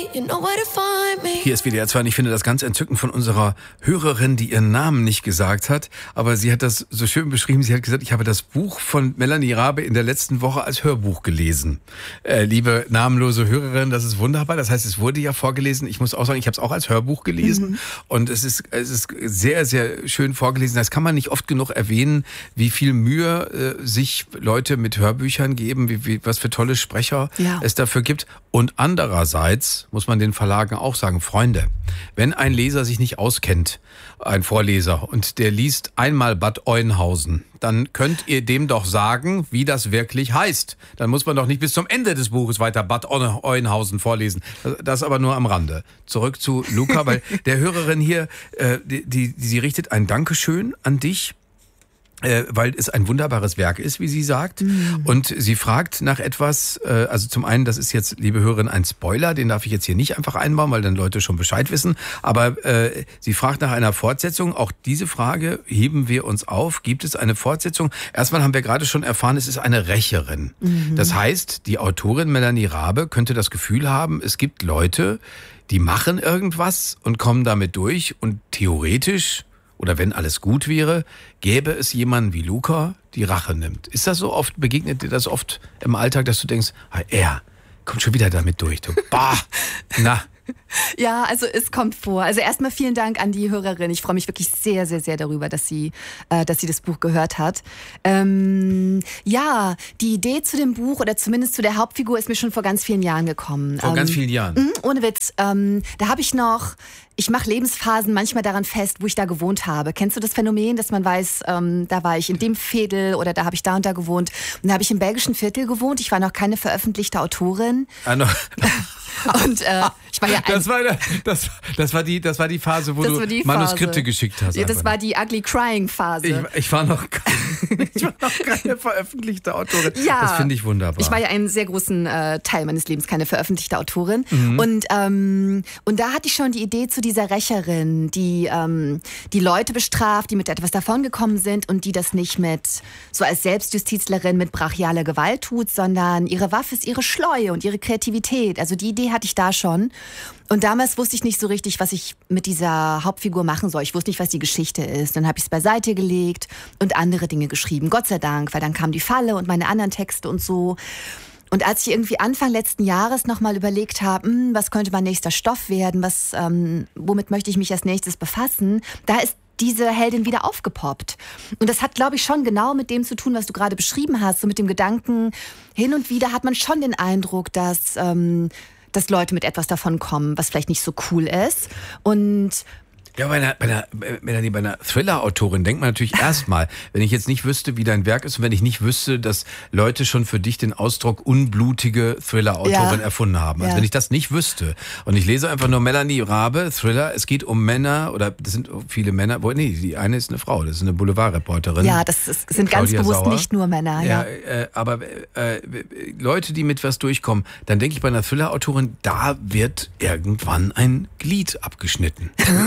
Hier ist WDR 2 und ich finde das ganz entzückend von unserer Hörerin, die ihren Namen nicht gesagt hat. Aber sie hat das so schön beschrieben. Sie hat gesagt, ich habe das Buch von Melanie Rabe in der letzten Woche als Hörbuch gelesen. Liebe namenlose Hörerin, das ist wunderbar. Das heißt, es wurde ja vorgelesen. Ich muss auch sagen, ich habe es auch als Hörbuch gelesen. Und es ist sehr, sehr schön vorgelesen. Das kann man nicht oft genug erwähnen, wie viel Mühe sich Leute mit Hörbüchern geben, was für tolle Sprecher es dafür gibt. Und andererseits muss man den Verlagen auch sagen, Freunde, wenn ein Leser sich nicht auskennt, ein Vorleser, und der liest einmal Bad Oeynhausen, dann könnt ihr dem doch sagen, wie das wirklich heißt. Dann muss man doch nicht bis zum Ende des Buches weiter Bad Oeynhausen vorlesen. Das aber nur am Rande. Zurück zu Luca, weil der Hörerin hier, sie richtet ein Dankeschön an dich, weil es ein wunderbares Werk ist, wie sie sagt. Und sie fragt nach etwas, also zum einen, das ist jetzt, liebe Hörerin, ein Spoiler, den darf ich jetzt hier nicht einfach einbauen, weil dann Leute schon Bescheid wissen. Aber sie fragt nach einer Fortsetzung. Auch diese Frage heben wir uns auf. Gibt es eine Fortsetzung? Erstmal haben wir gerade schon erfahren, es ist eine Rächerin. Das heißt, die Autorin Melanie Rabe könnte das Gefühl haben, es gibt Leute, die machen irgendwas und kommen damit durch und theoretisch, oder wenn alles gut wäre, gäbe es jemanden wie Luca, die Rache nimmt. Ist das so oft, begegnet dir das oft im Alltag, dass du denkst, er kommt schon wieder damit durch. Du, bah, na. Ja, also es kommt vor. Also erstmal vielen Dank an die Hörerin. Ich freue mich wirklich sehr, sehr, sehr darüber, dass sie das Buch gehört hat. Ja, die Idee zu dem Buch oder zumindest zu der Hauptfigur ist mir schon vor ganz vielen Jahren gekommen. Vor ganz vielen Jahren? Ohne Witz. Da habe ich noch... Ich mache Lebensphasen manchmal daran fest, wo ich da gewohnt habe. Kennst du das Phänomen, dass man weiß, da war ich in dem Viertel oder da habe ich da und da gewohnt. Und da habe ich im belgischen Viertel gewohnt. Ich war noch keine veröffentlichte Autorin. Und ich war ja das war die Phase, wo du Manuskripte geschickt hast. Ja, das war die Ugly Crying Phase. Ich war noch keine veröffentlichte Autorin. Ja, das finde ich wunderbar. Ich war ja einen sehr großen Teil meines Lebens keine veröffentlichte Autorin. Und da hatte ich schon die Idee zu dieser Rächerin, die Leute bestraft, die mit etwas davongekommen sind und die das nicht so als Selbstjustizlerin mit brachialer Gewalt tut, sondern ihre Waffe ist ihre Schleue und ihre Kreativität. Also die Idee hatte ich da schon. Und damals wusste ich nicht so richtig, was ich mit dieser Hauptfigur machen soll. Ich wusste nicht, was die Geschichte ist. Dann habe ich es beiseite gelegt und andere Dinge geschrieben. Gott sei Dank, weil dann kam die Falle und meine anderen Texte und so. Und als ich irgendwie Anfang letzten Jahres nochmal überlegt habe, was könnte mein nächster Stoff werden, womit möchte ich mich als nächstes befassen, da ist diese Heldin wieder aufgepoppt. Und das hat, glaube ich, schon genau mit dem zu tun, was du gerade beschrieben hast. So mit dem Gedanken, hin und wieder hat man schon den Eindruck, dass Leute mit etwas davon kommen, was vielleicht nicht so cool ist. Und ja, bei einer Thriller-Autorin denkt man natürlich erstmal, wenn ich jetzt nicht wüsste, wie dein Werk ist und wenn ich nicht wüsste, dass Leute schon für dich den Ausdruck unblutige Thriller-Autorin erfunden haben. Also wenn ich das nicht wüsste und ich lese einfach nur Melanie Rabe, Thriller, es geht um Männer oder das sind viele Männer, die eine ist eine Frau, das ist eine Boulevardreporterin. Ja, das sind ganz bewusst Sauer. Nicht nur Männer. Ja. Aber Leute, die mit was durchkommen, dann denke ich bei einer Thriller-Autorin, da wird irgendwann ein Glied abgeschnitten.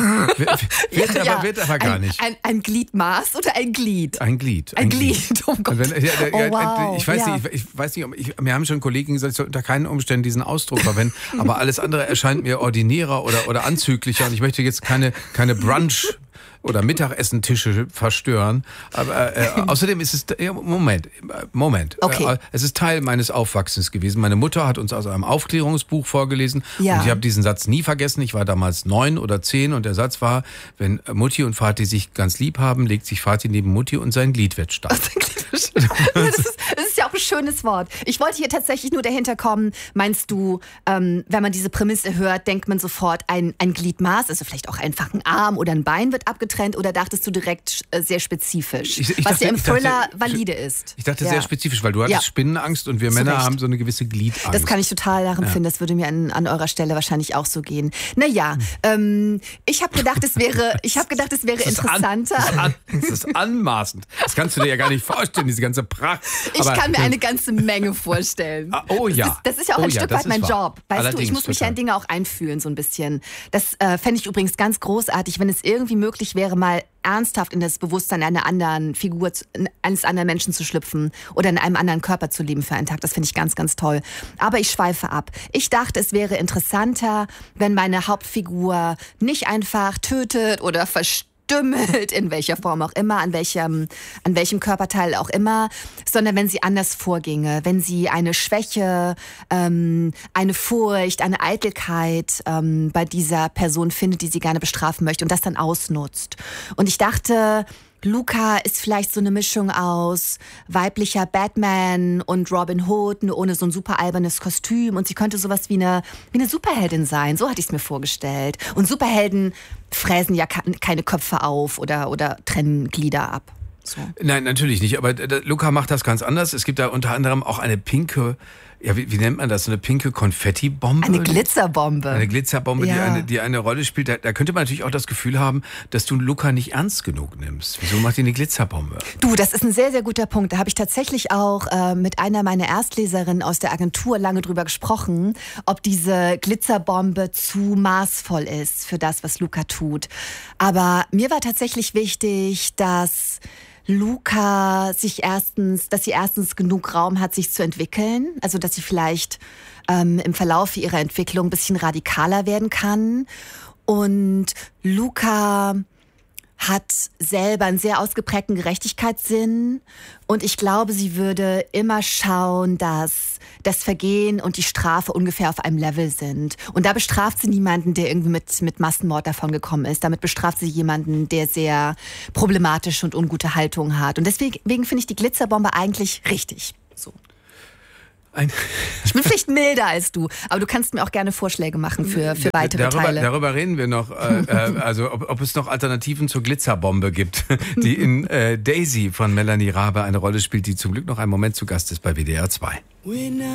Wird aber gar nicht. Ein Gliedmaß oder ein Glied? Ein Glied. Ein Glied, oh Gott. Wow. Ich weiß nicht, mir haben schon Kollegen gesagt, ich soll unter keinen Umständen diesen Ausdruck verwenden, aber alles andere erscheint mir ordinärer oder anzüglicher und ich möchte jetzt keine Brunch- oder Mittagessentische verstören. Aber außerdem ist es... Moment. Okay. Es ist Teil meines Aufwachsens gewesen. Meine Mutter hat uns aus einem Aufklärungsbuch vorgelesen. Ja. Und ich habe diesen Satz nie vergessen. Ich war damals 9 oder 10 und der Satz war, wenn Mutti und Vati sich ganz lieb haben, legt sich Vati neben Mutti und sein Glied wird stark. Das ist ja auch ein schönes Wort. Ich wollte hier tatsächlich nur dahinter kommen. Meinst du, wenn man diese Prämisse hört, denkt man sofort ein Gliedmaß, also vielleicht auch einfach ein Arm oder ein Bein wird abgetrennt oder dachtest du direkt sehr spezifisch, was ja im Thriller valide ist? Ich dachte sehr spezifisch, weil du hattest Spinnenangst und wir Männer haben so eine gewisse Gliedangst. Das kann ich total nachempfinden, das würde mir an eurer Stelle wahrscheinlich auch so gehen. Naja, ich habe gedacht, es wäre interessanter. Das ist anmaßend. Das kannst du dir ja gar nicht vorstellen, diese ganze Pracht. Ich kann mir eine ganze Menge vorstellen. Oh ja. Das ist ja auch ein Stück weit mein Job. Weißt du, ich muss mich ja in Dinge auch einfühlen, so ein bisschen. Das fände ich übrigens ganz großartig, wenn es irgendwie möglich wäre, wäre, mal ernsthaft in das Bewusstsein einer anderen Figur, eines anderen Menschen zu schlüpfen oder in einem anderen Körper zu leben für einen Tag. Das finde ich ganz, ganz toll. Aber ich schweife ab. Ich dachte, es wäre interessanter, wenn meine Hauptfigur nicht einfach tötet oder verstümmelt, in welcher Form auch immer, an welchem Körperteil auch immer, sondern wenn sie anders vorginge, wenn sie eine Schwäche, eine Furcht, eine Eitelkeit bei dieser Person findet, die sie gerne bestrafen möchte und das dann ausnutzt. Und ich dachte, Luca ist vielleicht so eine Mischung aus weiblicher Batman und Robin Hood, nur ohne so ein super albernes Kostüm. Und sie könnte sowas wie eine Superheldin sein. So hatte ich es mir vorgestellt. Und Superhelden fräsen ja keine Köpfe auf oder trennen Glieder ab. So. Nein, natürlich nicht. Aber Luca macht das ganz anders. Es gibt da unter anderem auch eine pinke, ja, wie nennt man das? So eine pinke Konfettibombe? Eine Glitzerbombe. Eine Glitzerbombe, ja. die eine Rolle spielt. Da könnte man natürlich auch das Gefühl haben, dass du Luca nicht ernst genug nimmst. Wieso macht ihr eine Glitzerbombe? Du, das ist ein sehr, sehr guter Punkt. Da habe ich tatsächlich auch mit einer meiner Erstleserinnen aus der Agentur lange drüber gesprochen, ob diese Glitzerbombe zu maßvoll ist für das, was Luca tut. Aber mir war tatsächlich wichtig, dass Luca dass sie erstens genug Raum hat, sich zu entwickeln. Also, dass sie vielleicht im Verlauf ihrer Entwicklung ein bisschen radikaler werden kann. Und Luca hat selber einen sehr ausgeprägten Gerechtigkeitssinn. Und ich glaube, sie würde immer schauen, dass das Vergehen und die Strafe ungefähr auf einem Level sind. Und da bestraft sie niemanden, der irgendwie mit Massenmord davon gekommen ist. Damit bestraft sie jemanden, der sehr problematische und ungute Haltung hat. Und deswegen finde ich die Glitzerbombe eigentlich richtig. So. Ich bin vielleicht milder als du, aber du kannst mir auch gerne Vorschläge machen für weitere Teile. Darüber reden wir noch, also ob es noch Alternativen zur Glitzerbombe gibt, die in Daisy von Melanie Rabe eine Rolle spielt, die zum Glück noch einen Moment zu Gast ist bei WDR 2.